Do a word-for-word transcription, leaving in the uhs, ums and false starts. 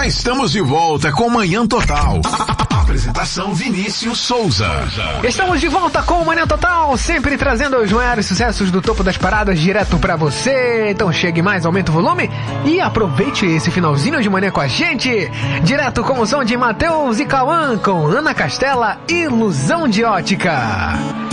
Já estamos de volta com Manhã Total. Apresentação Vinícius Souza. Estamos de volta com o Manhã Total, sempre trazendo os maiores sucessos do topo das paradas direto pra você. Então chegue mais, aumenta o volume e aproveite esse finalzinho de manhã com a gente. Direto com o som de Matheus e Cauã com Ana Castela, Ilusão de Ótica.